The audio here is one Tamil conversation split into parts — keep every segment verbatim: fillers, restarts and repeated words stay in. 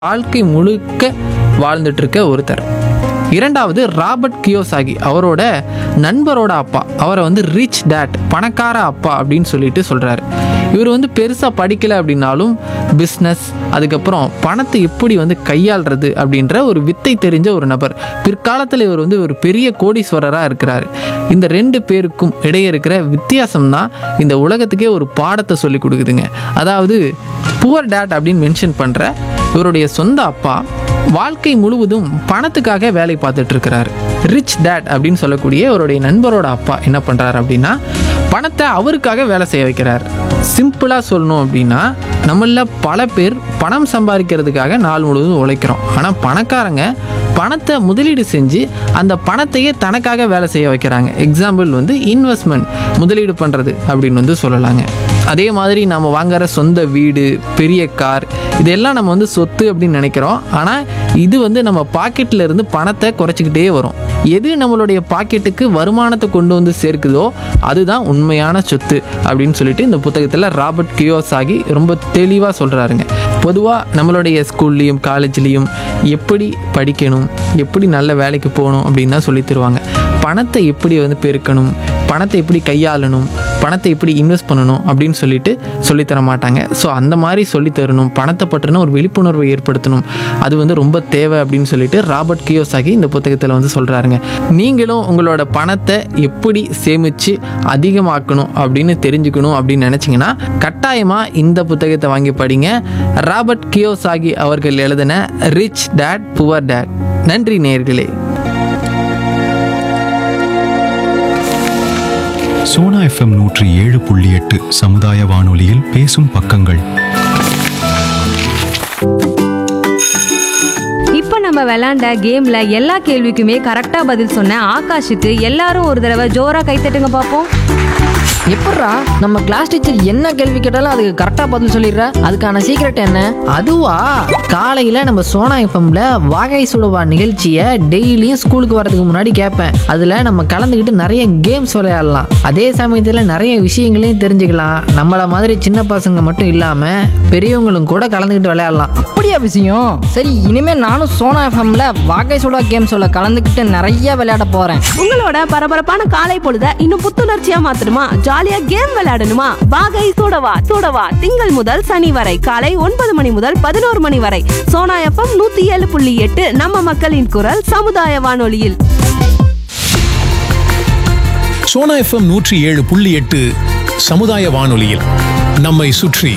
வாழ்க்கை முழுக்க வாழ்ந்துட்டு இருக்க ஒருத்தர். இரண்டாவது ராபர்ட் கியோசாகி, அவரோட நண்பரோட அப்பா. அவரை வந்து ரிச் டேட், பணக்கார அப்பா அப்படின்னு சொல்லிட்டு சொல்கிறாரு. இவர் வந்து பெருசாக படிக்கலை அப்படின்னாலும் பிஸ்னஸ், அதுக்கப்புறம் பணத்தை எப்படி வந்து கையாளுறது அப்படின்ற ஒரு வித்தை தெரிஞ்ச ஒரு நபர். பிற்காலத்தில் இவர் வந்து ஒரு பெரிய கோடீஸ்வரராக இருக்கிறார். இந்த ரெண்டு பேருக்கும் இடையே இருக்கிற வித்தியாசம் தான் இந்த உலகத்துக்கே ஒரு பாடத்தை சொல்லி கொடுக்குதுங்க. அதாவது புவர் டேட் அப்படின்னு மென்ஷன் பண்ணுற இவருடைய சொந்த அப்பா வாழ்க்கை முழுவதும் பணத்துக்காக வேலை பார்த்துட்டு இருக்கிறாரு. ரிச் டேட் அப்படின்னு சொல்லக்கூடிய அவருடைய நண்பரோட அப்பா என்ன பண்ணுறாரு அப்படின்னா பணத்தை அவருக்காக வேலை செய்ய வைக்கிறார். சிம்பிளாக சொல்லணும் அப்படின்னா நம்மள பல பேர் பணம் சம்பாதிக்கிறதுக்காக நாள் முழுவதும் உழைக்கிறோம். ஆனால் பணக்காரங்க பணத்தை முதலீடு செஞ்சு அந்த பணத்தையே தனக்காக வேலை செய்ய வைக்கிறாங்க. எக்ஸாம்பிள் வந்து இன்வெஸ்ட்மெண்ட், முதலீடு பண்ணுறது அப்படின்னு வந்து சொல்லலாங்க. அதே மாதிரி நம்ம வாங்குற சொந்த வீடு, பெரிய கார், இதெல்லாம் நம்ம வந்து சொத்து அப்படின்னு நினைக்கிறோம். ஆனால் இது வந்து நம்ம பாக்கெட்டில் இருந்து பணத்தை குறைச்சிக்கிட்டே வரும். எது நம்மளுடைய பாக்கெட்டுக்கு வருமானத்தை கொண்டு வந்து சேர்க்குதோ அதுதான் உண்மையான சொத்து அப்படின்னு சொல்லிட்டு இந்த புத்தகத்தில் ராபர்ட் கியோசாகி ரொம்ப தெளிவாக சொல்கிறாருங்க. பொதுவாக நம்மளுடைய ஸ்கூல்லையும் காலேஜ்லேயும் எப்படி படிக்கணும், எப்படி நல்ல வேலைக்கு போகணும் அப்படின்னு தான் சொல்லி தருவாங்க. பணத்தை எப்படி வந்து பெருக்கணும், பணத்தை எப்படி கையாளணும், பணத்தை எப்படி இன்வெஸ்ட் பண்ணணும் அப்படின்னு சொல்லிட்டு சொல்லித்தர மாட்டாங்க. ஸோ அந்த மாதிரி சொல்லித்தரணும், பணத்தை பற்றின ஒரு விழிப்புணர்வை ஏற்படுத்தணும், அது வந்து ரொம்ப தேவை அப்படின்னு சொல்லிட்டு ராபர்ட் கியோசாகி இந்த புத்தகத்தில் வந்து சொல்கிறாருங்க. நீங்களும் உங்களோட பணத்தை எப்படி சேமித்து அதிகமாக்கணும் அப்படின்னு தெரிஞ்சுக்கணும் அப்படின்னு நினச்சிங்கன்னா கட்டாயமாக இந்த புத்தகத்தை வாங்கி படிங்க. ராபர்ட் கியோசாகி அவர்கள் எழுதின ரிச் டேட் புவர் டேட். நன்றி நேயர்களே. சோனா எஃப்எம் நூற்றி ஏழு புள்ளி எட்டு சமுதாய வானொலியில் பேசும் பக்கங்கள். இப்போ நம்ம விளையாண்ட கேம்ல எல்லா கேள்விக்குமே கரெக்டா பதில் சொன்ன ஆகாஷுக்கு எல்லாரும் ஒரு தடவை ஜோரா கைத்தட்டுங்க பார்ப்போம். எப்பட்றா நம்ம கிளாஸ் டீச்சர் என்ன கேள்வி கேட்டாலும் அதுக்கு கரெக்டா பதில் சொல்லிடுற? அதுக்கான சீக்ரெட் என்ன? அதுவா, காலையில நம்ம சோனா எஃப்எம்ல வாகை சுடுவா நிகழ்ச்சியை டெய்லியும் ஸ்கூலுக்கு வரதுக்கு முன்னாடி கேட்பேன். அதுல நம்ம கலந்துக்கிட்டு நிறைய கேம்ஸ் விளையாடலாம். அதே சமயத்துல நிறைய விஷயங்களையும் தெரிஞ்சுக்கலாம். நம்மள மாதிரி சின்ன பசங்க மட்டும் இல்லாம பெரியவங்களும் கூட கலந்துக்கிட்டு விளையாடலாம். அப்படியா விஷயம்? சரி, இனிமே நானும் சோனா எஃப்எம்ல வாகை சுடா கேம்ஸோட கலந்துக்கிட்டு நிறைய விளையாட போறேன். உங்களோட பரபரப்பான காலை பொழுத இன்னும் புத்துணர்ச்சியா மாத்தணுமா, ஜாலியா கேம் விளையாடணுமா? வாகை சூடவா சூடவா திங்கள் முதல் சனி வரை காலை ஒன்பது மணி முதல் பதினோரு மணி வரை சோனா எஃப்எம் நூத்தி ஏழு புள்ளி எட்டு நம்ம மக்களின் குரல் சமுதாய வானொலியில். சோனா எஃப்எம் நூற்றி ஏழு புள்ளி எட்டு சமுதாய வானொலியில் நம்மை சுற்றி.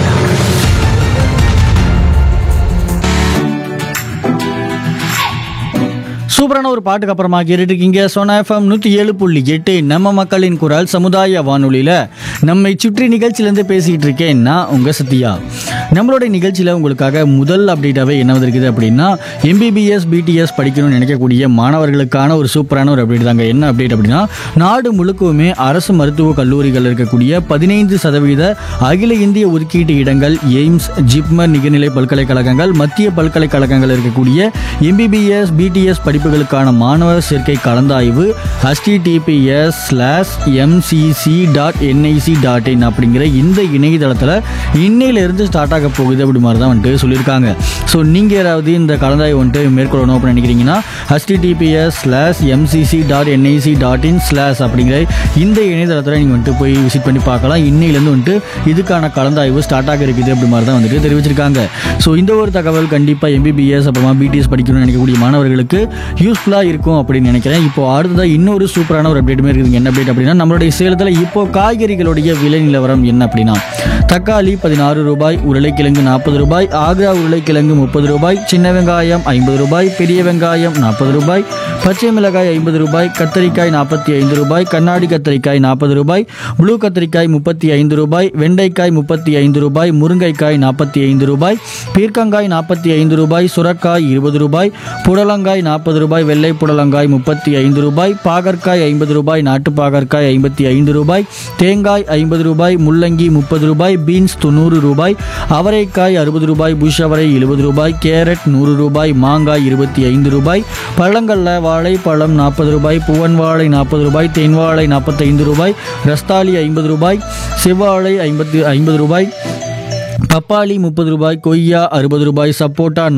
சூப்பரான ஒரு பாட்டுக்கு அப்புறமா கேட்டுட்டு இருக்கீங்க சோனா எஃப்எம் நூற்றி ஏழு புள்ளி எட்டு நம்ம மக்களின் குரல் சமுதாய வானொலியில் நம்மை சுற்றி நிகழ்ச்சியிலேருந்து பேசிக்கிட்டு இருக்கேன் நான் உங்கள் சத்யா. நம்மளுடைய நிகழ்ச்சியில் உங்களுக்காக முதல் அப்டேட்டாகவே என்ன வந்திருக்குது அப்படின்னா எம்பிபிஎஸ் பிடிஎஸ் படிக்கணும்னு நினைக்கக்கூடிய மாணவர்களுக்கான ஒரு சூப்பரான ஒரு அப்டேட் தாங்க. என்ன அப்டேட் அப்படின்னா நாடு முழுக்கவுமே அரசு மருத்துவக் கல்லூரிகள் இருக்கக்கூடிய பதினைந்து சதவீத அகில இந்திய ஒதுக்கீட்டு இடங்கள் எய்ம்ஸ், ஜிப்மர் நிகர்நிலை பல்கலைக்கழகங்கள், மத்திய பல்கலைக்கழகங்கள் இருக்கக்கூடிய எம்பிபிஎஸ் பிடிஎஸ் படிப்புகளுக்கான மாணவர் சேர்க்கை கலந்தாய்வு HTTPS slash MCC dot NIC dot in அப்படிங்கிற இந்த இணையதளத்தில் இன்னையிலிருந்து ஸ்டார்ட் ஆக போகுது அப்படி மாதிரி தான் வந்துட்டு சொல்லியிருக்காங்க. ஸோ நீங்கள் யாராவது இந்த கலந்தாய்வு வந்துட்டு மேற்கொள்ளணும் அப்படின்னு நினைக்கிறீங்கன்னா HTTPS slash MCC dot NIC dot in slash அப்படிங்கிற இந்த இணையதளத்தில் நீங்கள் வந்துட்டு போய் விசிட் பண்ணி பார்க்கலாம். இன்னையிலேருந்து வந்துட்டு இதுக்கான கலந்தாய்வு ஸ்டார்ட் ஆக இருக்குது அப்படி மாதிரி தான் வந்துட்டு தெரிவிச்சிருக்காங்க. ஸோ இந்த ஒரு தகவல் கண்டிப்பாக எம்பிபிஎஸ் அப்புறமா பிடிஎஸ் படிக்கணும்னு நினைக்கக்கூடிய மாணவர்களுக்கு யூஸ்ஃபுல்லாக இருக்கும் அப்படின்னு நினைக்கிறேன். இப்போ அடுத்ததாக இன்னொரு சூப்பரான ஒரு அப்டேட்டுமே இருக்குதுங்க. என்ன அப்டேட் அப்படின்னா நம்மளுடைய சேலத்தில் இப்போ காய்கறிகளுடைய விலை நிலவரம் என்ன அப்படின்னா தக்காளி பதினாறு ரூபாய், உருளைக்கிழங்கு நாற்பது ரூபாய், ஆக்ரா உருளைக்கிழங்கு முப்பது ரூபாய், சின்ன வெங்காயம் ஐம்பது ரூபாய், பெரிய வெங்காயம் நாற்பது ரூபாய், பச்சை மிளகாய் ஐம்பது ரூபாய், கத்தரிக்காய் நாற்பத்தி ஐந்து ரூபாய், கண்ணாடி கத்தரிக்காய் நாற்பது ரூபாய், ப்ளூ கத்தரிக்காய் முப்பத்தி ஐந்து ரூபாய், வெண்டைக்காய் முப்பத்தி ஐந்து ரூபாய், முருங்கைக்காய் நாற்பத்தி ஐந்து ரூபாய், பீர்க்கங்காய் நாற்பத்தி ஐந்து ரூபாய், சுரக்காய் இருபது ரூபாய், புடலங்காய் நாற்பது ரூபாய், வெள்ளை புடலங்காய் முப்பத்தி ஐந்து ரூபாய், பாகற்காய் ஐம்பது ரூபாய், நாட்டு பாகற்காய் ஐம்பத்தி ஐந்து ரூபாய், தேங்காய் ஐம்பது ரூபாய், முள்ளங்கி முப்பது ரூபாய், பீன்ஸ் தொண்ணூறு ரூபாய், அவரைக்காய் அறுபது ரூபாய், புஷ் அவரை எழுபது ரூபாய், கேரட் நூறு ரூபாய், மாங்காய் இருபத்தி ஐந்து ரூபாய், பழங்கள்ல வாழைப்பழம் நாற்பது ரூபாய், புவன் வாழை நாற்பது ரூபாய், தென் வாழை நாற்பத்தைந்து ரூபாய், ரஸ்தாலி ஐம்பது ரூபாய், செவ்வாழை ஐம்பத்தி ஐம்பது ரூபாய், பப்பாளி முப்பது ரூபாய், கொய்யா அறுபது ரூபாய், சப்போட்டா